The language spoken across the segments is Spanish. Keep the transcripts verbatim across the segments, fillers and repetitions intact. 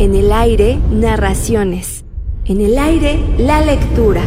En el aire, narraciones. En el aire, la lectura.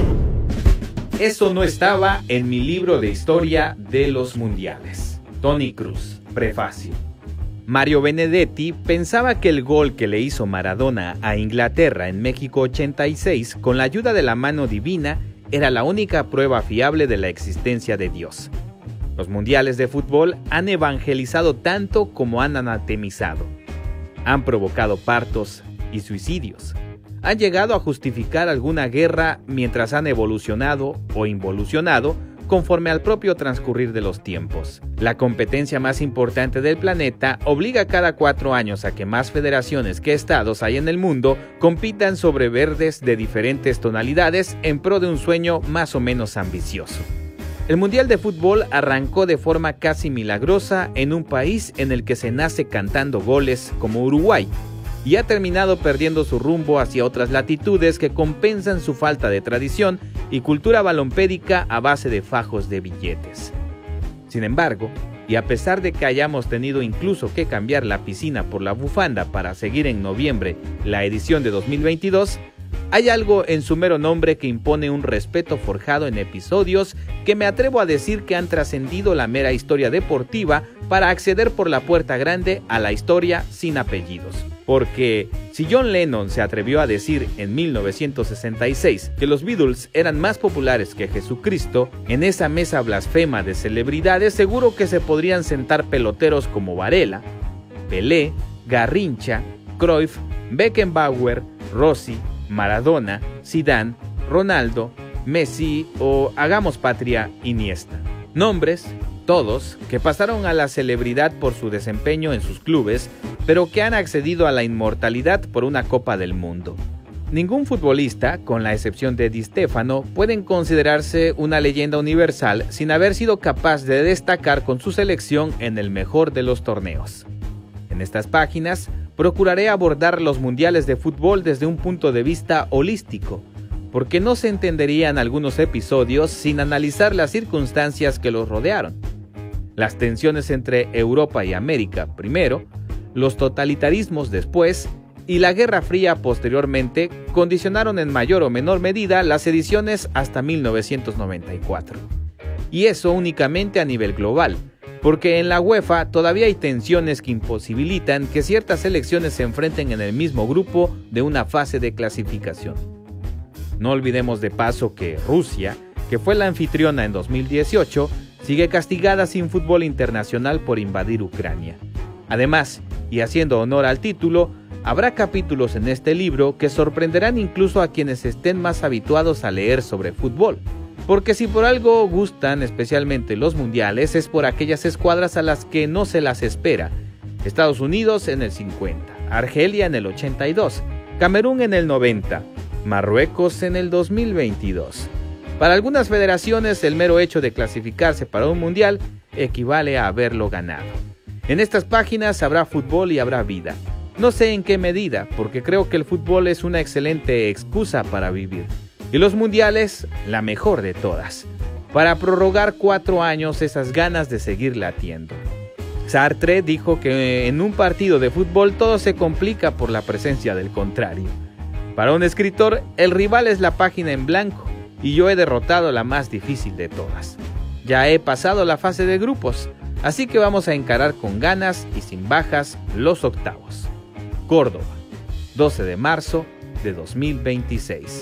Eso no estaba en mi libro de historia de los mundiales. Tony Cruz, prefacio. Mario Benedetti pensaba que el gol que le hizo Maradona a Inglaterra en México ochenta y seis, con la ayuda de la mano divina, era la única prueba fiable de la existencia de Dios. Los mundiales de fútbol han evangelizado tanto como han anatemizado. Han provocado partos y suicidios. Han llegado a justificar alguna guerra mientras han evolucionado o involucionado conforme al propio transcurrir de los tiempos. La competencia más importante del planeta obliga cada cuatro años a que más federaciones que estados hay en el mundo compitan sobre verdes de diferentes tonalidades en pro de un sueño más o menos ambicioso. El Mundial de Fútbol arrancó de forma casi milagrosa en un país en el que se nace cantando goles como Uruguay, y ha terminado perdiendo su rumbo hacia otras latitudes que compensan su falta de tradición y cultura balompédica a base de fajos de billetes. Sin embargo, y a pesar de que hayamos tenido incluso que cambiar la piscina por la bufanda para seguir en noviembre la edición de dos mil veintidós, hay algo en su mero nombre que impone un respeto forjado en episodios que me atrevo a decir que han trascendido la mera historia deportiva para acceder por la puerta grande a la historia sin apellidos. Porque si John Lennon se atrevió a decir en mil novecientos sesenta y seis que los Beatles eran más populares que Jesucristo, en esa mesa blasfema de celebridades seguro que se podrían sentar peloteros como Varela, Pelé, Garrincha, Cruyff, Beckenbauer, Rossi, Maradona, Zidane, Ronaldo, Messi o, hagamos patria, Iniesta. Nombres, todos, que pasaron a la celebridad por su desempeño en sus clubes, pero que han accedido a la inmortalidad por una Copa del Mundo. Ningún futbolista, con la excepción de Di Stéfano, pueden considerarse una leyenda universal sin haber sido capaz de destacar con su selección en el mejor de los torneos. En estas páginas, procuraré abordar los mundiales de fútbol desde un punto de vista holístico, porque no se entenderían algunos episodios sin analizar las circunstancias que los rodearon. Las tensiones entre Europa y América primero, los totalitarismos después y la Guerra Fría posteriormente condicionaron en mayor o menor medida las ediciones hasta mil novecientos noventa y cuatro. Y eso únicamente a nivel global, porque en la UEFA todavía hay tensiones que imposibilitan que ciertas selecciones se enfrenten en el mismo grupo de una fase de clasificación. No olvidemos de paso que Rusia, que fue la anfitriona en dos mil dieciocho, sigue castigada sin fútbol internacional por invadir Ucrania. Además, y haciendo honor al título, habrá capítulos en este libro que sorprenderán incluso a quienes estén más habituados a leer sobre fútbol. Porque si por algo gustan especialmente los mundiales es por aquellas escuadras a las que no se las espera. Estados Unidos en el cincuenta, Argelia en el ochenta y dos, Camerún en el noventa, Marruecos en el dos mil veintidós. Para algunas federaciones el mero hecho de clasificarse para un mundial equivale a haberlo ganado. En estas páginas habrá fútbol y habrá vida. No sé en qué medida, porque creo que el fútbol es una excelente excusa para vivir. Y los mundiales, la mejor de todas, para prorrogar cuatro años esas ganas de seguir latiendo. Sartre dijo que en un partido de fútbol todo se complica por la presencia del contrario. Para un escritor, el rival es la página en blanco, y yo he derrotado la más difícil de todas. Ya he pasado la fase de grupos, así que vamos a encarar con ganas y sin bajas los octavos. Córdoba, doce de marzo de dos mil veintiséis.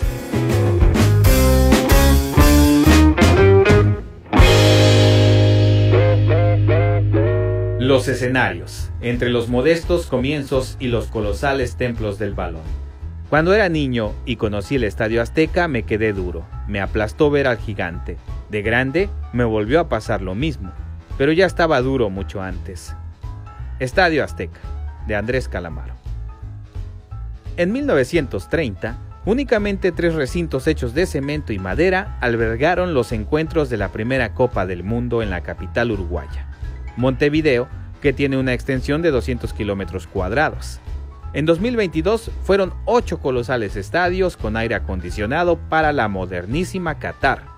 Los escenarios, entre los modestos comienzos y los colosales templos del balón. Cuando era niño y conocí el Estadio Azteca me quedé duro, me aplastó ver al gigante. De grande me volvió a pasar lo mismo, pero ya estaba duro mucho antes. Estadio Azteca, de Andrés Calamaro. En mil novecientos treinta, únicamente tres recintos hechos de cemento y madera albergaron los encuentros de la primera Copa del Mundo en la capital uruguaya, Montevideo, que tiene una extensión de doscientos kilómetros cuadrados. En dos mil veintidós fueron ocho colosales estadios con aire acondicionado para la modernísima Qatar.